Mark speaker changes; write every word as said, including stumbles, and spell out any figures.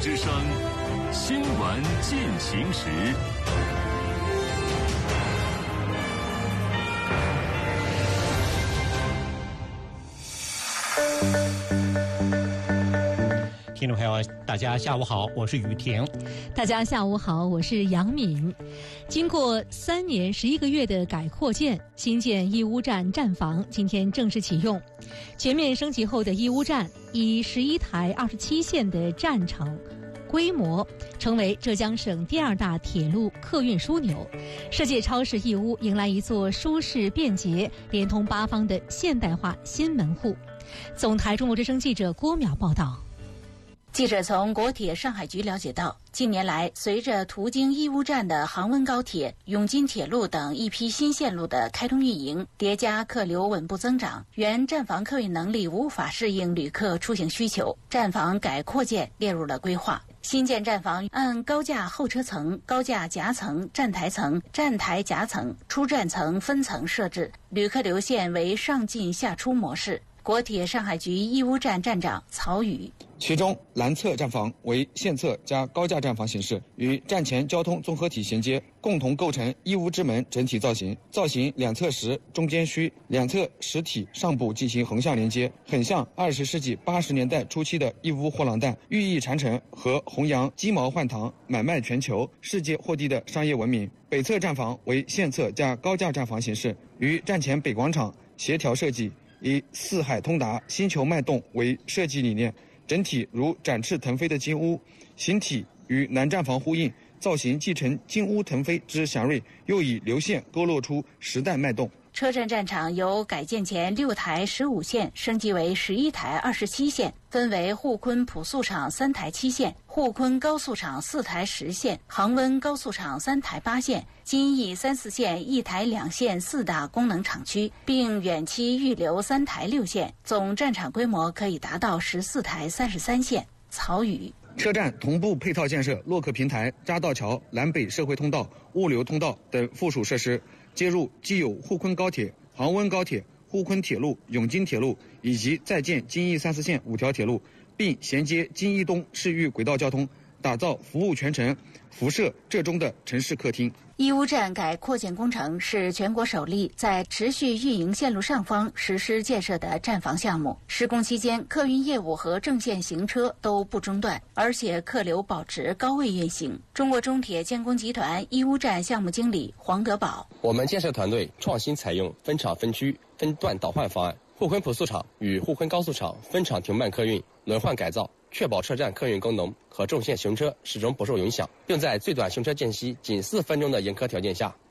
Speaker 1: 之声新闻进行时。
Speaker 2: 听众朋友，大家下午好，我是雨婷。
Speaker 3: 大家下午好，我是杨敏。经过三年十一个月的改扩建，新建义乌站站房今天正式启用。全面升级后的义乌站以十一台二十七线的站场规模，成为浙江省第二大铁路客运枢纽。世界超市义乌迎来一座舒适便捷、连通八方的现代化新门户。总台中国之声记者郭淼报道。
Speaker 4: 记者从国铁上海局了解到，近年来随着途经义乌站的杭温高铁、永金铁路等一批新线路的开通运营，叠加客流稳步增长，原站房客运能力无法适应旅客出行需求，站房改扩建列入了规划。新建站房按高架候车层、高架夹层、站台层、站台夹层、出站层分层设置，旅客流线为上进下出模式。国铁上海局义乌站站长曹宇，
Speaker 5: 其中南侧站房为线侧加高架站房形式，与站前交通综合体衔接，共同构成义乌之门整体造型。造型两侧实，中间虚，两侧实体上部进行横向连接，很像二十世纪八十年代初期的义乌货郎蛋，寓意传承和弘扬鸡毛换糖、买卖全球、世界货地的商业文明。北侧站房为线侧加高架站房形式，与站前北广场协调设计，以四海通达、星球脉动为设计理念，整体如展翅腾飞的金乌，形体与南站房呼应，造型继承金乌腾飞之祥瑞，又以流线勾勒出时代脉动。
Speaker 4: 车站站场由改建前六台十五线升级为十一台二十七线，分为沪昆普速场三台七线、沪昆高速场四台十线、杭温高速场三台八线、金义三四线一台两线四大功能厂区，并远期预留三台六线，总站场规模可以达到十四台三十三线。曹宇，
Speaker 5: 车站同步配套建设洛克平台、匝道桥、南北社会通道、物流通道等附属设施，接入既有沪昆高铁、杭温高铁、沪昆铁路、永金铁路以及在建京义三四线五条铁路，并衔接京义东市域轨道交通，打造服务全程、辐射浙中的城市客厅。
Speaker 4: 义乌站改扩建工程是全国首例在持续运营线路上方实施建设的站房项目。施工期间，客运业务和正线行车都不中断，而且客流保持高位运行。中国中铁建工集团义乌站项目经理黄德宝，
Speaker 6: 我们建设团队创新采用分场分区、分段倒换方案，沪昆普速场与沪昆高速场分场停慢客运，轮换改造，确保车站客运功能和重线行车始终不受影响，并在最短行车间隙仅四分钟的严苛条件下，